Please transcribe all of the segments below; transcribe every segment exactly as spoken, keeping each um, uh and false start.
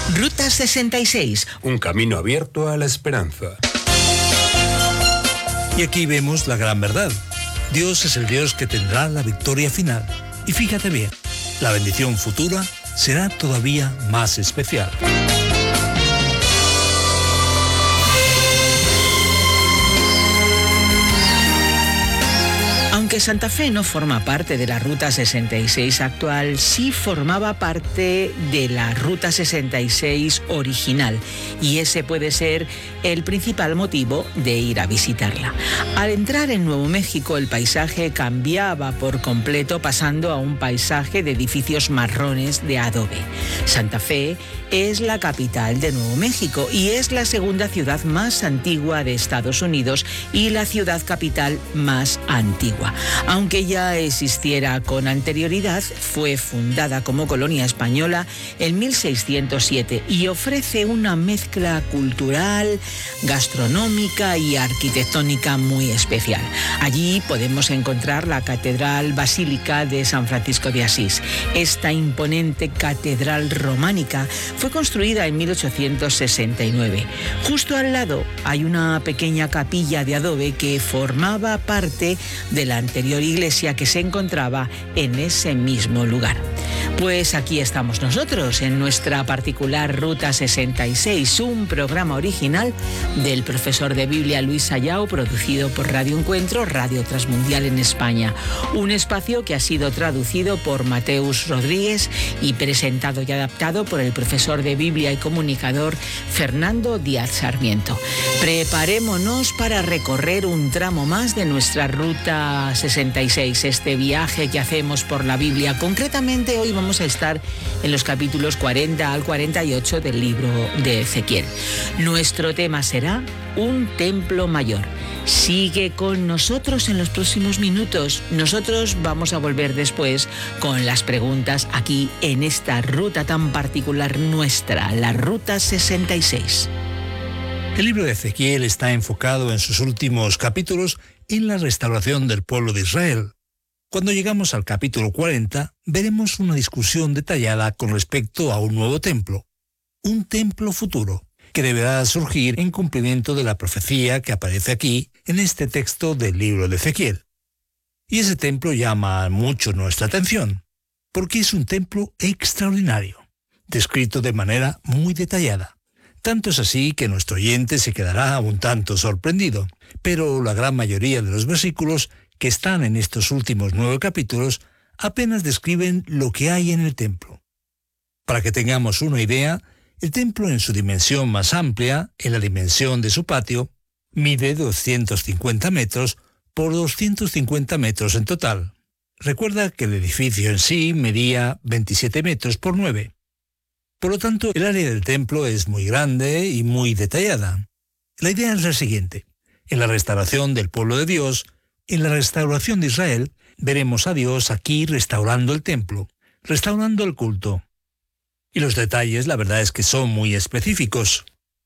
Ruta sesenta y seis. Un camino abierto a la esperanza. Y aquí vemos la gran verdad. Dios es el Dios que tendrá la victoria final. Y fíjate bien, la bendición futura será todavía más especial. Aunque Santa Fe no forma parte de la Ruta sesenta y seis actual, sí formaba parte de la Ruta sesenta y seis original, y ese puede ser el principal motivo de ir a visitarla. Al entrar en Nuevo México, el paisaje cambiaba por completo, pasando a un paisaje de edificios marrones de adobe. Santa Fe es la capital de Nuevo México y es la segunda ciudad más antigua de Estados Unidos y la ciudad capital más antigua. Aunque ya existiera con anterioridad, fue fundada como colonia española en mil seiscientos siete y ofrece una mezcla cultural, gastronómica y arquitectónica muy especial. Allí podemos encontrar la Catedral Basílica de San Francisco de Asís. Esta imponente catedral románica fue construida en mil ochocientos sesenta y nueve. Justo al lado hay una pequeña capilla de adobe que formaba parte de la anterior iglesia que se encontraba en ese mismo lugar. Pues aquí estamos nosotros en nuestra particular Ruta sesenta y seis, un programa original del profesor de Biblia Luis Sayao, producido por Radio Encuentro, Radio Transmundial en España. Un espacio que ha sido traducido por Mateus Rodríguez y presentado y adaptado por el profesor de Biblia y comunicador Fernando Díaz Sarmiento. Preparémonos para recorrer un tramo más de nuestra Ruta sesenta y seis, este viaje que hacemos por la Biblia. Concretamente hoy vamos a estar en los capítulos cuarenta al cuarenta y ocho del libro de Ezequiel. Nuestro tema será un templo mayor. Sigue con nosotros en los próximos minutos. Nosotros vamos a volver después con las preguntas aquí en esta ruta tan particular nuestra, la Ruta sesenta y seis. El libro de Ezequiel está enfocado en sus últimos capítulos en la restauración del pueblo de Israel. Cuando llegamos al capítulo cuarenta, veremos una discusión detallada con respecto a un nuevo templo, un templo futuro, que deberá surgir en cumplimiento de la profecía que aparece aquí en este texto del libro de Ezequiel. Y ese templo llama mucho nuestra atención, porque es un templo extraordinario, descrito de manera muy detallada. Tanto es así que nuestro oyente se quedará un tanto sorprendido, pero la gran mayoría de los versículos que están en estos últimos nueve capítulos apenas describen lo que hay en el templo. Para que tengamos una idea, el templo en su dimensión más amplia, en la dimensión de su patio, mide doscientos cincuenta metros por doscientos cincuenta metros en total. Recuerda que el edificio en sí medía veintisiete metros por nueve. Por lo tanto, el área del templo es muy grande y muy detallada. La idea es la siguiente. En la restauración del pueblo de Dios, en la restauración de Israel, veremos a Dios aquí restaurando el templo, restaurando el culto. Y los detalles, la verdad es que son muy específicos.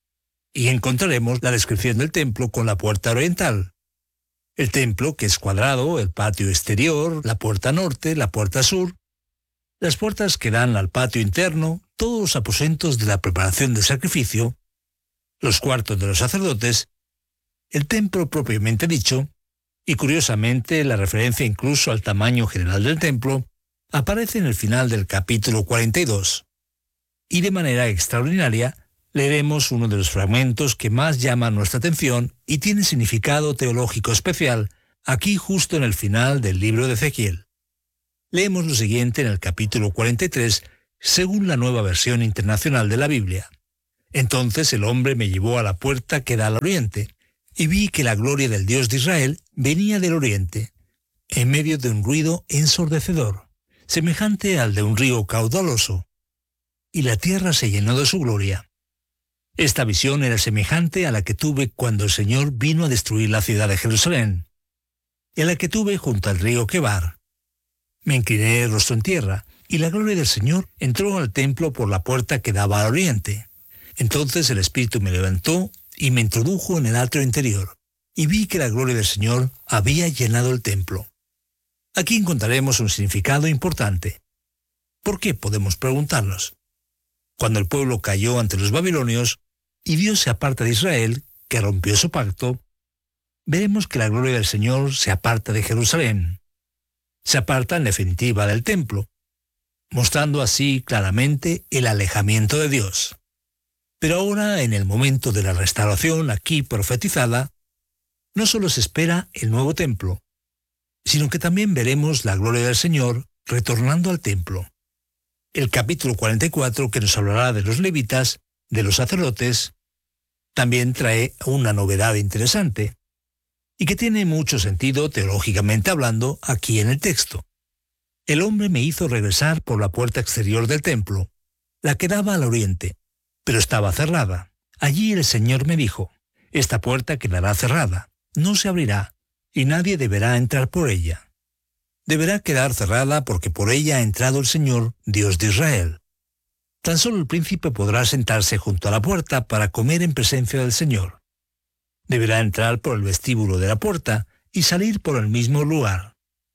Y encontraremos la descripción del templo con la puerta oriental. El templo, que es cuadrado, el patio exterior, la puerta norte, la puerta sur, las puertas que dan al patio interno, todos los aposentos de la preparación del sacrificio, los cuartos de los sacerdotes, el templo propiamente dicho, y curiosamente la referencia incluso al tamaño general del templo, aparece en el final del capítulo cuarenta y dos. Y de manera extraordinaria, leeremos uno de los fragmentos que más llama nuestra atención y tiene significado teológico especial, aquí justo en el final del libro de Ezequiel. Leemos lo siguiente en el capítulo cuarenta y tres, según la Nueva Versión Internacional de la Biblia. Entonces el hombre me llevó a la puerta que da al oriente, y vi que la gloria del Dios de Israel venía del oriente, en medio de un ruido ensordecedor, semejante al de un río caudaloso, y la tierra se llenó de su gloria. Esta visión era semejante a la que tuve cuando el Señor vino a destruir la ciudad de Jerusalén, y a la que tuve junto al río Quebar. Me incliné el rostro en tierra, y la gloria del Señor entró al templo por la puerta que daba al oriente. Entonces el Espíritu me levantó y me introdujo en el atrio interior, y vi que la gloria del Señor había llenado el templo. Aquí encontraremos un significado importante. ¿Por qué? Podemos preguntarnos. cuando el pueblo cayó ante los babilonios y Dios se aparta de Israel, que rompió su pacto, veremos que la gloria del Señor se aparta de Jerusalén. Se aparta en definitiva del templo, mostrando así claramente el alejamiento de Dios. Pero ahora, en el momento de la restauración aquí profetizada, no solo se espera el nuevo templo, sino que también veremos la gloria del Señor retornando al templo. El capítulo cuarenta y cuatro, que nos hablará de los levitas, de los sacerdotes, también trae una novedad interesante, y que tiene mucho sentido teológicamente hablando aquí en el texto. El hombre me hizo regresar por la puerta exterior del templo, la que daba al oriente, pero estaba cerrada. Allí el Señor me dijo, esta puerta quedará cerrada, no se abrirá, y nadie deberá entrar por ella. Deberá quedar cerrada porque por ella ha entrado el Señor, Dios de Israel. Tan solo el príncipe podrá sentarse junto a la puerta para comer en presencia del Señor. Deberá entrar por el vestíbulo de la puerta y salir por el mismo lugar.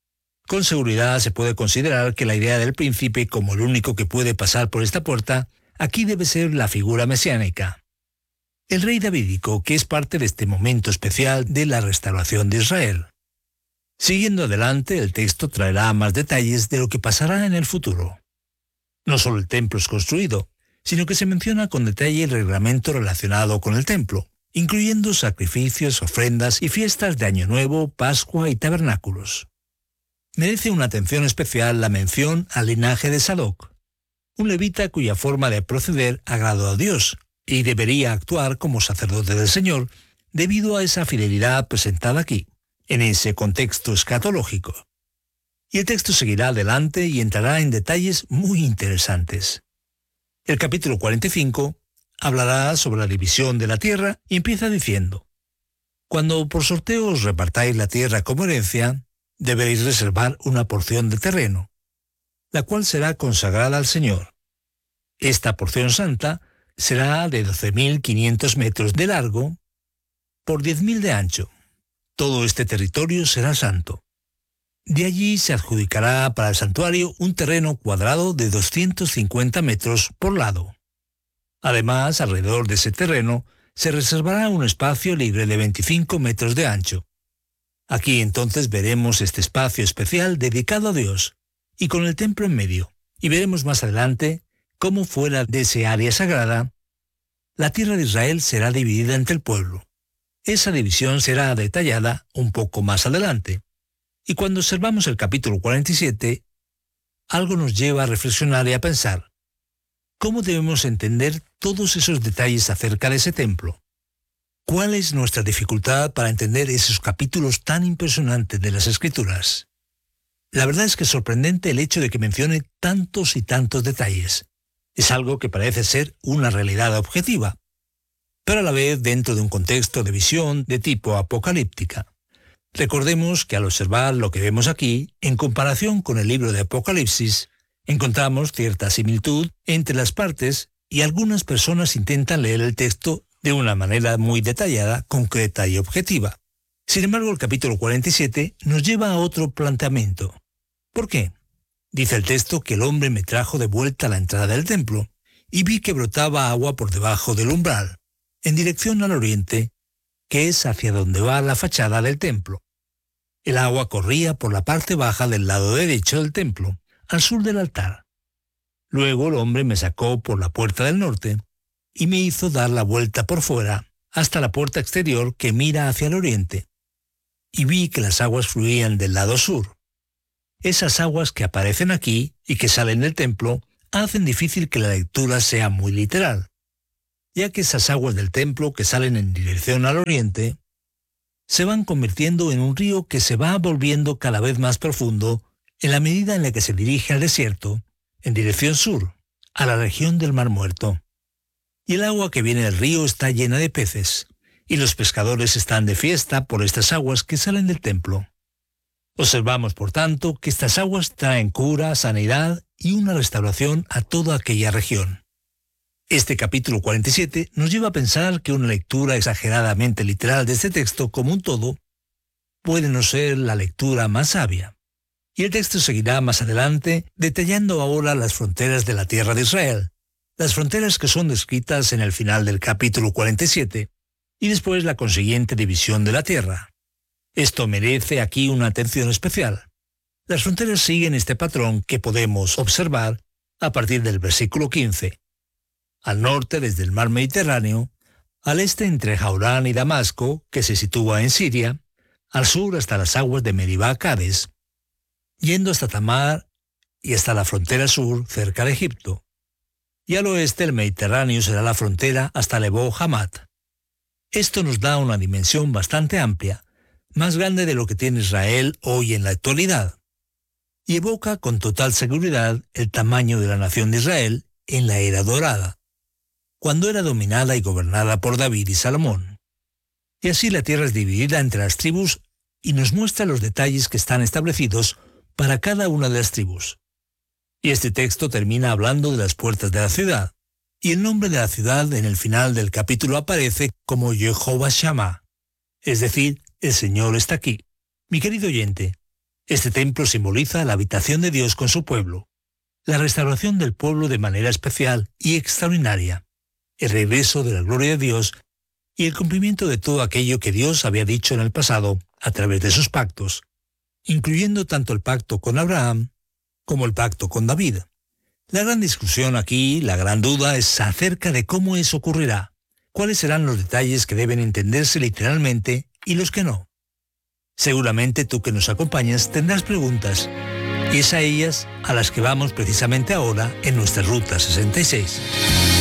Con seguridad se puede considerar que la idea del príncipe como el único que puede pasar por esta puerta, aquí debe ser la figura mesiánica. El rey davídico, que es parte de este momento especial de la restauración de Israel. Siguiendo adelante, el texto traerá más detalles de lo que pasará en el futuro. No solo el templo es construido, sino que se menciona con detalle el reglamento relacionado con el templo, incluyendo sacrificios, ofrendas y fiestas de Año Nuevo, Pascua y tabernáculos. Merece una atención especial la mención al linaje de Sadoc, un levita cuya forma de proceder agradó a Dios y debería actuar como sacerdote del Señor debido a esa fidelidad presentada aquí, en ese contexto escatológico. Y el texto seguirá adelante y entrará en detalles muy interesantes. El capítulo cuarenta y cinco hablará sobre la división de la tierra y empieza diciendo, cuando por sorteo os repartáis la tierra como herencia, deberéis reservar una porción de terreno, la cual será consagrada al Señor. Esta porción santa será de doce mil quinientos metros de largo por diez mil de ancho. Todo este territorio será santo. De allí se adjudicará para el santuario un terreno cuadrado de doscientos cincuenta metros por lado. Además, alrededor de ese terreno se reservará un espacio libre de veinticinco metros de ancho. Aquí entonces veremos este espacio especial dedicado a Dios, y con el templo en medio, y veremos más adelante cómo fuera de ese área sagrada, la tierra de Israel será dividida entre el pueblo. Esa división será detallada un poco más adelante. Y cuando observamos el capítulo cuarenta y siete, algo nos lleva a reflexionar y a pensar, ¿cómo debemos entender todos esos detalles acerca de ese templo? ¿Cuál es nuestra dificultad para entender esos capítulos tan impresionantes de las Escrituras? La verdad es que es sorprendente el hecho de que mencione tantos y tantos detalles. Es algo que parece ser una realidad objetiva, pero a la vez dentro de un contexto de visión de tipo apocalíptica. Recordemos que al observar lo que vemos aquí, en comparación con el libro de Apocalipsis, encontramos cierta similitud entre las partes y algunas personas intentan leer el texto de una manera muy detallada, concreta y objetiva. Sin embargo, el capítulo cuarenta y siete nos lleva a otro planteamiento. ¿Por qué? Dice el texto que el hombre me trajo de vuelta a la entrada del templo y vi que brotaba agua por debajo del umbral, en dirección al oriente, que es hacia donde va la fachada del templo. El agua corría por la parte baja del lado derecho del templo, al sur del altar. Luego el hombre me sacó por la puerta del norte y me hizo dar la vuelta por fuera hasta la puerta exterior que mira hacia el oriente, y vi que las aguas fluían del lado sur. Esas aguas que aparecen aquí y que salen del templo hacen difícil que la lectura sea muy literal, ya que esas aguas del templo que salen en dirección al oriente se van convirtiendo en un río que se va volviendo cada vez más profundo en la medida en la que se dirige al desierto, en dirección sur, a la región del Mar Muerto. Y el agua que viene del río está llena de peces, y los pescadores están de fiesta por estas aguas que salen del templo. Observamos, por tanto, que estas aguas traen cura, sanidad y una restauración a toda aquella región. Este capítulo cuarenta y siete nos lleva a pensar que una lectura exageradamente literal de este texto como un todo puede no ser la lectura más sabia. Y el texto seguirá más adelante detallando ahora las fronteras de la tierra de Israel, las fronteras que son descritas en el final del capítulo cuarenta y siete, y después la consiguiente división de la tierra. Esto merece aquí una atención especial. Las fronteras siguen este patrón que podemos observar a partir del versículo quince. Al norte desde el mar Mediterráneo, al este entre Jaurán y Damasco, que se sitúa en Siria, al sur hasta las aguas de Meribá Cades, yendo hasta Tamar y hasta la frontera sur cerca de Egipto. Y al oeste el Mediterráneo será la frontera hasta Lebo Hamat. Esto nos da una dimensión bastante amplia, más grande de lo que tiene Israel hoy en la actualidad, y evoca con total seguridad el tamaño de la nación de Israel en la era dorada, cuando era dominada y gobernada por David y Salomón. Y así la tierra es dividida entre las tribus y nos muestra los detalles que están establecidos para cada una de las tribus. Y este texto termina hablando de las puertas de la ciudad, y el nombre de la ciudad en el final del capítulo aparece como Jehová Shammah, es decir, el Señor está aquí. Mi querido oyente, este templo simboliza la habitación de Dios con su pueblo, la restauración del pueblo de manera especial y extraordinaria, el regreso de la gloria de Dios y el cumplimiento de todo aquello que Dios había dicho en el pasado a través de sus pactos, incluyendo tanto el pacto con Abraham como el pacto con David. La gran discusión aquí, la gran duda, es acerca de cómo eso ocurrirá, cuáles serán los detalles que deben entenderse literalmente y los que no. Seguramente tú que nos acompañas tendrás preguntas, y es a ellas a las que vamos precisamente ahora en nuestra Ruta sesenta y seis.